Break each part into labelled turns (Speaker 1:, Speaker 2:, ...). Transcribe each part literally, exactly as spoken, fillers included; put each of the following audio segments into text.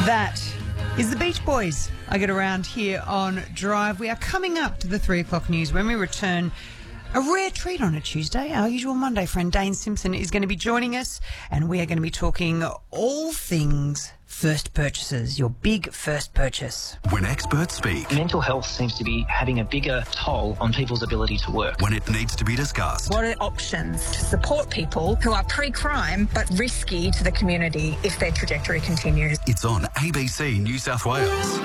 Speaker 1: That is the Beach Boys. I get around here on Drive. We are coming up to the three o'clock news. When we return, a rare treat on a Tuesday. Our usual Monday friend Dane Simpson is going to be joining us, and we are going to be talking all things first purchases, your big first purchase.
Speaker 2: When experts speak,
Speaker 3: mental health seems to be having a bigger toll on people's ability to work.
Speaker 2: When it needs to be discussed.
Speaker 4: What are options to support people who are pre-crime but risky to the community if their trajectory continues?
Speaker 2: It's on A B C New South Wales.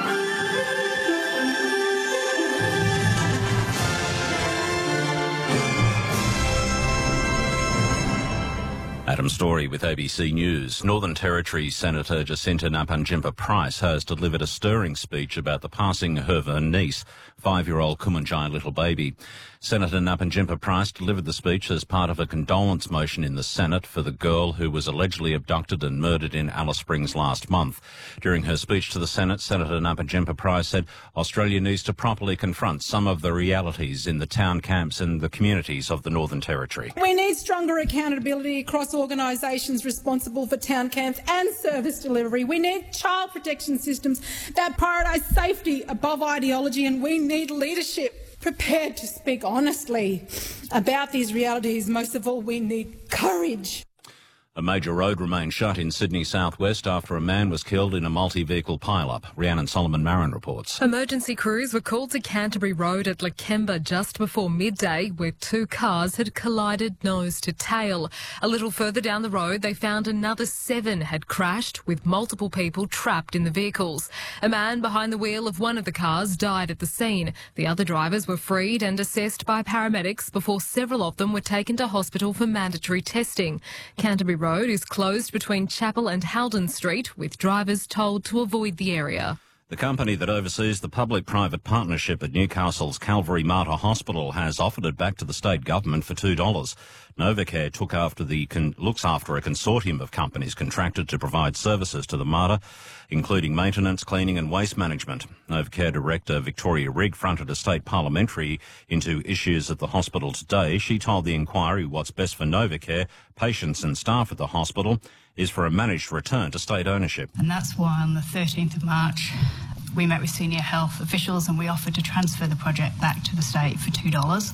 Speaker 5: Adam Story with A B C News. Northern Territory Senator Jacinta Nampijinpa-Price has delivered a stirring speech about the passing of her niece, five-year-old Kumanjai little baby. Senator Nampijinpa-Price delivered the speech as part of a condolence motion in the Senate for the girl who was allegedly abducted and murdered in Alice Springs last month. During her speech to the Senate, Senator Nampijinpa-Price said Australia needs to properly confront some of the realities in the town camps and the communities of the Northern Territory.
Speaker 6: We need stronger accountability across organisations responsible for town camps and service delivery. We need child protection systems that prioritise safety above ideology, and we need leadership prepared to speak honestly about these realities. Most of all, we need courage.
Speaker 5: A major road remains shut in Sydney southwest after a man was killed in a multi-vehicle pile-up. Rhiannon Solomon-Marin reports.
Speaker 7: Emergency crews were called to Canterbury Road at Lakemba just before midday, where two cars had collided nose to tail. A little further down the road, they found another seven had crashed, with multiple people trapped in the vehicles. A man behind the wheel of one of the cars died at the scene. The other drivers were freed and assessed by paramedics before several of them were taken to hospital for mandatory testing. Canterbury Road is closed between Chapel and Haldon Street, with drivers told to avoid the area.
Speaker 5: The company that oversees the public-private partnership at Newcastle's Calvary Mater Hospital has offered it back to the state government for two dollars. Novacare took after the con- looks after a consortium of companies contracted to provide services to the Mater, including maintenance, cleaning and waste management. Novacare Director Victoria Rigg fronted a state parliamentary into issues at the hospital today. She told the inquiry what's best for Novacare, patients and staff at the hospital is for a managed return to state ownership.
Speaker 8: And that's why on the thirteenth of March we met with senior health officials and we offered to transfer the project back to the state for two dollars.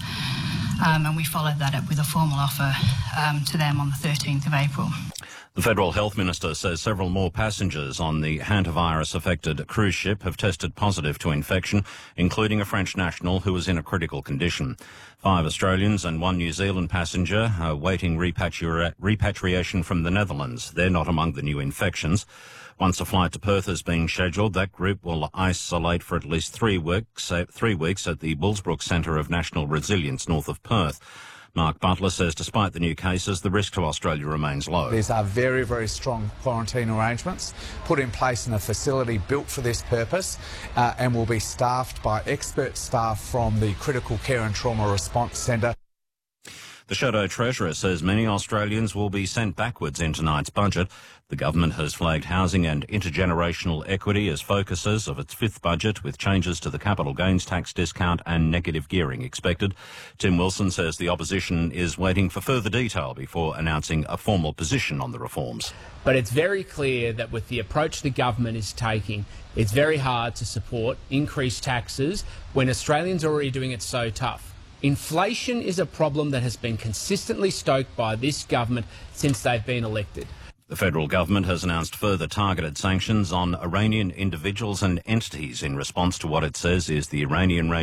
Speaker 8: Um, and we followed that up with a formal offer um, to them on the thirteenth of April.
Speaker 5: The Federal Health Minister says several more passengers on the hantavirus-affected cruise ship have tested positive to infection, including a French national who was in a critical condition. Five Australians and one New Zealand passenger are waiting repatri- repatriation from the Netherlands. They're not among the new infections. Once a flight to Perth is being scheduled, that group will isolate for at least three weeks, uh, three weeks at the Bullsbrook Centre of National Resilience north of Perth. Mark Butler says despite the new cases, the risk to Australia remains low.
Speaker 9: These are very, very strong quarantine arrangements put in place in a facility built for this purpose uh, and will be staffed by expert staff from the Critical Care and Trauma Response Centre.
Speaker 5: The Shadow Treasurer says many Australians will be sent backwards in tonight's budget. The government has flagged housing and intergenerational equity as focuses of its fifth budget, with changes to the capital gains tax discount and negative gearing expected. Tim Wilson says the opposition is waiting for further detail before announcing a formal position on the reforms.
Speaker 10: But it's very clear that with the approach the government is taking, it's very hard to support increased taxes when Australians are already doing it so tough. Inflation is a problem that has been consistently stoked by this government since they've been elected.
Speaker 5: The federal government has announced further targeted sanctions on Iranian individuals and entities in response to what it says is the Iranian regime